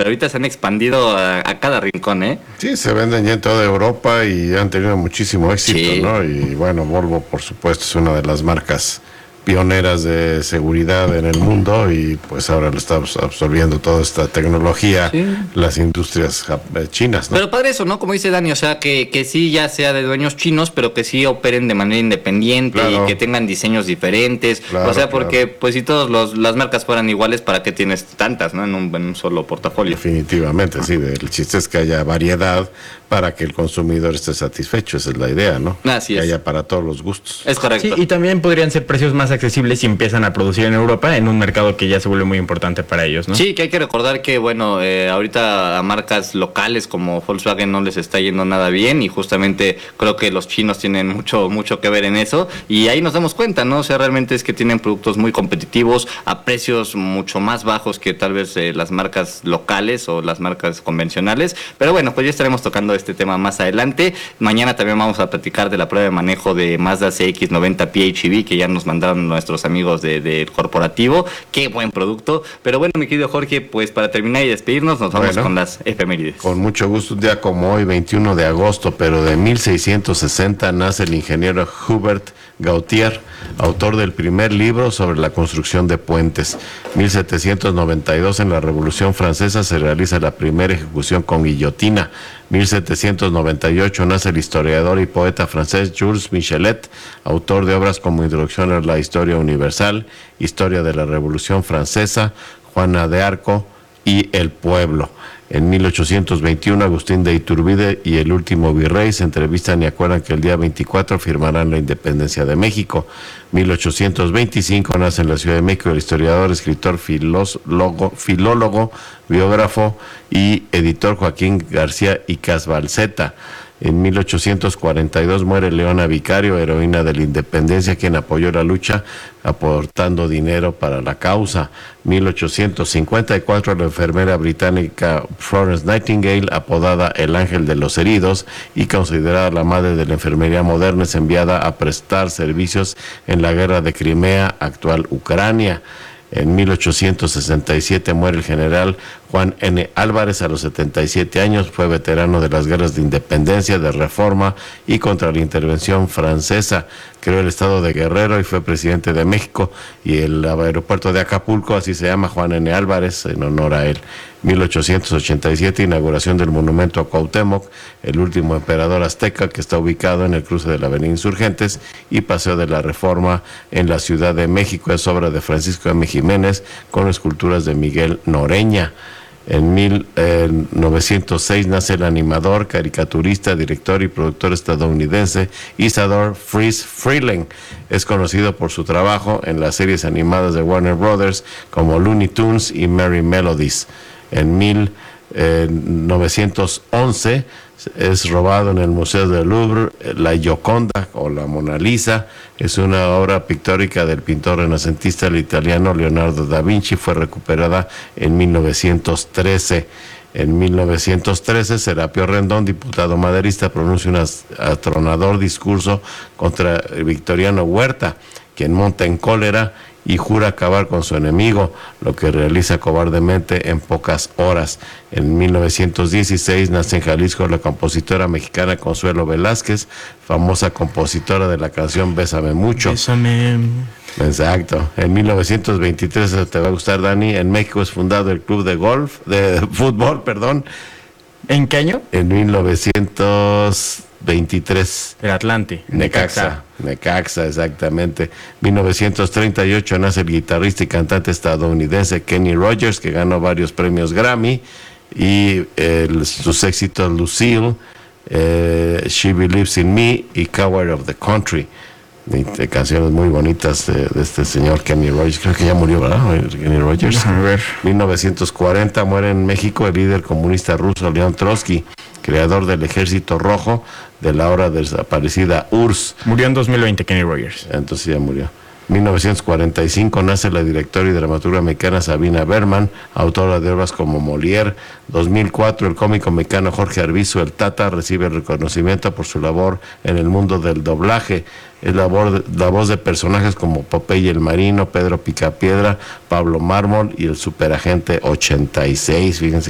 pero ahorita se han expandido a cada rincón, ¿eh? Sí, se venden ya en toda Europa y han tenido muchísimo éxito, Sí. ¿no? Y bueno, Volvo, por supuesto, es una de las marcas pioneras de seguridad en el mundo y pues ahora lo está absorbiendo toda esta tecnología, Sí. las industrias chinas, ¿no? Pero padre eso, ¿no? Como dice Dani, o sea, que sí ya sea de dueños chinos, pero que sí operen de manera independiente Claro. y que tengan diseños diferentes. Claro, o sea, porque claro. pues si las marcas fueran iguales, ¿para qué tienes tantas, no? En un solo portafolio. Definitivamente, sí. El chiste es que haya variedad para que el consumidor esté satisfecho. Esa es la idea, ¿no? Así que es. haya para todos los gustos. Es correcto. Sí, y también podrían ser precios más accesibles si empiezan a producir en Europa, en un mercado que ya se vuelve muy importante para ellos, ¿no? Sí, que hay que recordar que, bueno, ahorita a marcas locales como Volkswagen no les está yendo nada bien y justamente creo que los chinos tienen mucho que ver en eso y ahí nos damos cuenta, ¿no? O sea, realmente es que tienen productos muy competitivos a precios mucho más bajos que tal vez las marcas locales o las marcas convencionales, pero bueno, pues ya estaremos tocando este tema más adelante. Mañana también vamos a platicar de la prueba de manejo de Mazda CX-90 PHEV que ya nos mandaron nuestros amigos del corporativo. Qué buen producto. Pero bueno, mi querido Jorge, pues para terminar y despedirnos, nos vamos con las efemérides. Con mucho gusto, un día como hoy, 21 de agosto, pero de 1660, nace el ingeniero Hubert Gautier, autor del primer libro sobre la construcción de puentes. 1792, en la Revolución Francesa, se realiza la primera ejecución con guillotina. 1798, nace el historiador y poeta francés Jules Michelet, autor de obras como Introducción a la Historia Universal, Historia de la Revolución Francesa, Juana de Arco y El Pueblo. En 1821, Agustín de Iturbide y el último virrey se entrevistan y acuerdan que el día 24 firmarán la independencia de México. 1825, nace en la Ciudad de México el historiador, escritor, filólogo, biógrafo y editor Joaquín García y Casbalceta. En 1842 muere Leona Vicario, heroína de la independencia, quien apoyó la lucha aportando dinero para la causa. 1854, la enfermera británica Florence Nightingale, apodada el Ángel de los Heridos y considerada la madre de la enfermería moderna, es enviada a prestar servicios en la guerra de Crimea, actual Ucrania. En 1867 muere el general Juan N. Álvarez a los 77 años, fue veterano de las guerras de independencia, de reforma y contra la intervención francesa. Creó el estado de Guerrero y fue presidente de México, y el aeropuerto de Acapulco, así se llama, Juan N. Álvarez, en honor a él. 1887, inauguración del monumento a Cuauhtémoc, el último emperador azteca, que está ubicado en el cruce de la Avenida Insurgentes y Paseo de la Reforma en la Ciudad de México. Es obra de Francisco M. Jiménez con esculturas de Miguel Noreña. En 1906 nace el animador, caricaturista, director y productor estadounidense Isadore Friese Freeling. Es conocido por su trabajo en las series animadas de Warner Brothers como Looney Tunes y Merry Melodies. En 1911 es robado en el Museo del Louvre la Gioconda o la Mona Lisa. Es una obra pictórica del pintor renacentista italiano Leonardo da Vinci. Fue recuperada en 1913. En 1913, Serapio Rendón, diputado maderista, pronuncia un atronador discurso contra Victoriano Huerta, quien monta en cólera y jura acabar con su enemigo, lo que realiza cobardemente en pocas horas. En 1916 nace en Jalisco la compositora mexicana Consuelo Velázquez, famosa compositora de la canción Bésame Mucho. Bésame. Exacto. En 1923, te va a gustar, Dani, en México es fundado el club de fútbol. ¿En qué año? En 1923. El Atlante. Necaxa, exactamente. 1938 nace el guitarrista y cantante estadounidense Kenny Rogers, que ganó varios premios Grammy, y sus éxitos Lucille, She Believes in Me y Coward of the Country. Canciones muy bonitas de este señor Kenny Rogers. Creo que ya murió, ¿verdad? Kenny Rogers. A ver. 1940 muere en México el líder comunista ruso León Trotsky, creador del Ejército Rojo, de la ahora desaparecida URSS. Murió en 2020 Kenny Rogers. Entonces ya murió. 1945 nace la directora y dramaturga mexicana Sabina Berman, autora de obras como Molière. 2004 el cómico mexicano Jorge Arvizu, el Tata, recibe el reconocimiento por su labor en el mundo del doblaje. Es la voz de personajes como Popeye el Marino, Pedro Picapiedra, Pablo Mármol y el Superagente 86. Fíjense